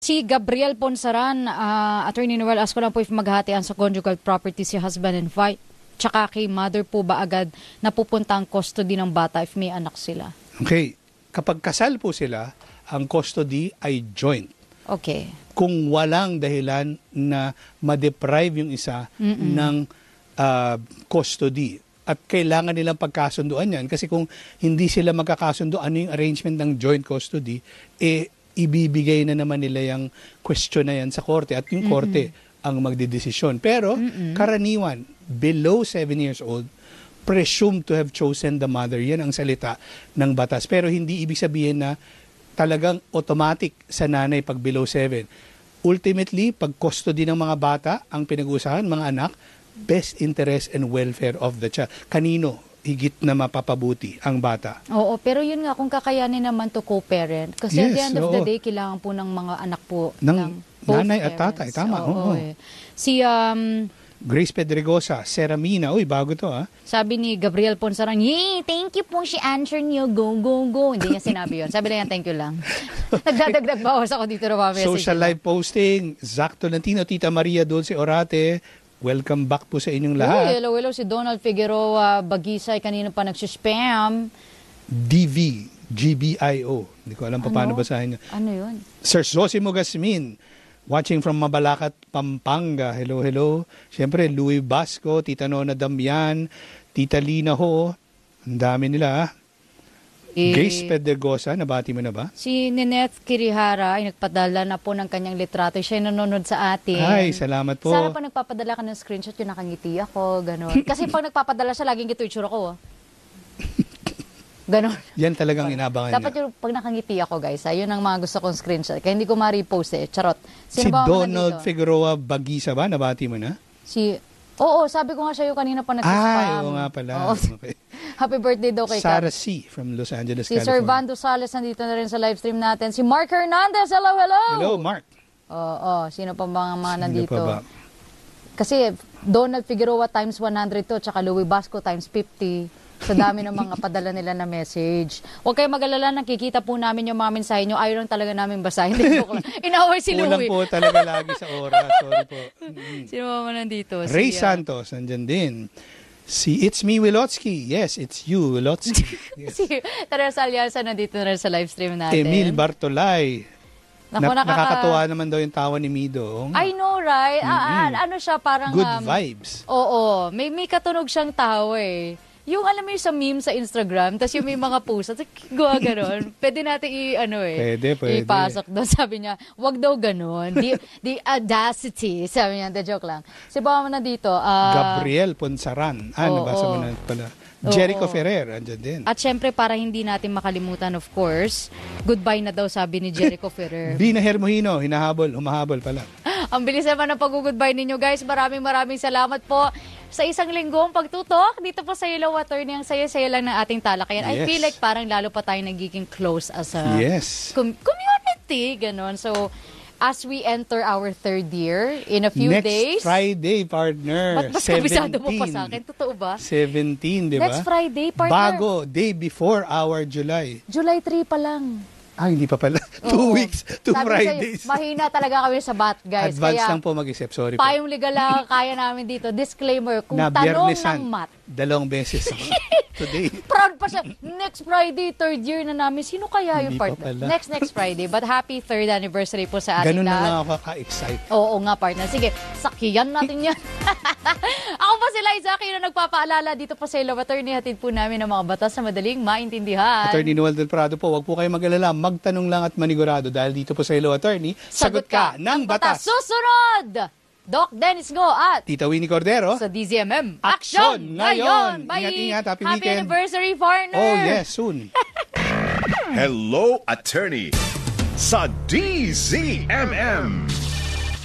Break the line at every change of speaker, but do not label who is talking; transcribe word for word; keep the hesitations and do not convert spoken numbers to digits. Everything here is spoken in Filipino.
Si Gabriel Ponsaran, uh, Attorney Noel, ask ko lang po if maghahatian sa conjugal property si husband and wife. Tsaka kay mother po ba agad napupunta ang custody ng bata if may anak sila?
Okay. Kapag kasal po sila, ang custody ay joint.
Okay.
Kung walang dahilan na ma-deprive yung isa Mm-mm. ng uh, custody. At kailangan nilang pagkasunduan yan. Kasi kung hindi sila magkakasundo, ano yung arrangement ng joint custody, eh, ibibigay na naman nila yung question na yan sa korte at yung korte Mm-mm. ang magdidesisyon. Pero Mm-mm. karaniwan, below seven years old, presumed to have chosen the mother. Yan ang salita ng batas. Pero hindi ibig sabihin na talagang automatic sa nanay pag below seven. Ultimately, pag custody ng mga bata, ang pinag-uusapan, mga anak, best interest and welfare of the child. Kanino higit na mapapabuti ang bata?
Oo, pero yun nga, kung kakayanin naman to co-parent. Kasi
yes,
at the end of
oo.
the day, kailangan po ng mga anak po
ng,
ng both
nanay
parents.
At tatay. Tama.
Oo,
oo.
eh. Si um,
Grace Pedregosa, Seramina. Uy, bago to ah.
Sabi ni Gabriel Ponsaran, yay, thank you po, si answer niyo, go, go, go. Hindi niya sinabi yun. Sabi lang yan, thank you lang. Nagdadagdag bawas ako dito na mga message.
Social live posting, Zach Tolentino, Tita Maria Dulce Orate, welcome back po sa inyong lahat.
Uy, hello, hello, si Donald Figueroa Bagisay, kanina pa nagsispam.
D V, G B I O. Hindi ko alam pa
Ano?
paano basahin niya.
Ano yun?
Sir Zosimo Gasmin, watching from Mabalacat, Pampanga. Hello, hello. Siyempre, Louis Basco, Tita Nona Damian, Tita Lina Ho. Ang dami nila ah.
Eh,
Grace Pedregosa, nabati mo na ba?
Si Nineth Kirihara ay nagpadala na po ng kanyang litrato. Siya ay nanonood sa atin.
Ay, salamat po.
Sana pa nagpapadala ka ng screenshot yung nakangiti ako, gano'n. Kasi pag nagpapadala siya, laging gito yung tsura ko. Oh. Ganon.
Yan talagang inabangan
Dapat
niya.
yung pag nakangiti ako, guys, ah, yun ang mga gusto kong screenshot. Kaya hindi ko ma-repost eh. Charot.
Si
Sino ba ang
Donald
nandito?
Figueroa Bagisa ba? Nabati mo na?
Si... Oo, sabi ko nga siya yung kanina pa nagsispam.
Ay, oo nga pala.
Oo.
Okay.
Happy birthday daw kay Kat.
Sarah C. from Los Angeles,
Si
California.
Sir Vando Sales nandito na rin sa live stream natin. Si Mark Hernandez, hello, hello!
Hello, Mark.
Oo, sino pa mga mga
Sino
nandito?
pa ba?
Kasi Donald Figueroa times one hundred to, tsaka Louis Basco times fifty. Sa dami ng mga padala nila na message. Huwag kayo mag-alala, nakikita po namin yung mga mensahe nyo. Ayaw lang talaga namin basahin. Inaway si Louie.
Kulang po talaga lagi sa oras. Sorry po. Mm.
Sino ba nandito?
Ray
si, uh,
Santos, nandyan din. Si It's Me Wilotsky. Yes, it's you, Wilotsky. Yes.
si Teres Alianza nandito na rin sa live stream natin.
Emil Bartolay.
Naku,
Na,
nakaka-
nakakatuwa naman daw yung tawa ni Mido.
I know, right? Ah, ah, ano siya, parang...
Good
um,
vibes.
Oo, may, may katunog siyang tawa eh. Yung alam mo yung sa meme sa Instagram, tapos yung may mga post, at gawa ganon. Pwede natin i, ano eh,
Pwede, pwede.
ipasok doon. Sabi niya, wag daw ganon. The, the audacity. Sabi niya, the joke lang. Si baka mo na dito. Uh,
Gabriel Ponsaran. Ah,
oo,
nabasa
oo.
mo na pala.
Oo.
Jericho Ferrer, andyan din.
At syempre, para hindi natin makalimutan, of course, goodbye na daw sabi ni Jericho Ferrer.
Bina Hermohino, hinahabol, humahabol pala.
Ang bilis naman ng pag-goodbye ninyo, guys. Maraming maraming salamat po sa isang linggong pagtutok dito po sa Hello Attorney. Ang saya-saya lang ng ating talakayan. I
Yes.
feel like parang lalo pa tayo nagiging close as a
Yes.
com- community. Ganon. So, as we enter our third year, in a few
Next
days...
Friday, partner.
Ba't mas kabisado mo pa sa akin? Totoo ba?
seventeen, di ba?
Next Friday, partner.
Bago, day before our July.
July three pa lang.
Ah, hindi pa pala. Two
Oo.
weeks, two
Sabi
Fridays.
sa'yo, mahina talaga kami sa bat, guys.
Advance
Kaya,
lang po mag-isip. Sorry po.
payong legal lang ang kaya namin dito. Disclaimer, kung
Na
tanong
biyernesan,
ng mat,
dalawang beses ako. Today.
proud pa siya. Next Friday, third year na namin. Sino kaya yung
Hindi pa
partner?
pala.
Next, next Friday. But happy third anniversary po sa ating
Ganun na
lahat.
nga ako ka-excite.
Oo nga, partner. Sige, sakyan natin yan. Ako po si Liza, kayo na nagpapaalala dito po sa Hello Attorney. Hatid po namin ang mga batas na madaling maintindihan.
Attorney Noel Del Prado po, wag po kayo mag-alala. Magtanong lang at manigurado dahil dito po sa Hello Attorney, sagot ka ng batas.
Susunod! Doc Dennis Go at
Tita Winnie Cordero.
sa D Z M M.
Action ngayon!
Bye!
Ingat-ingat. Happy
Happy
weekend.
anniversary, partner!
Oh yes, soon.
Hello Attorney sa D Z M M.